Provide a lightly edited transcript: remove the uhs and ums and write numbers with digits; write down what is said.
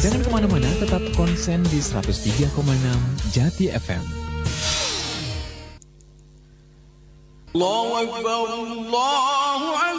Jangan kemana-mana, tetap konsen di 103,6 Jati FM. Allahu Akbar, Allahu Akbar.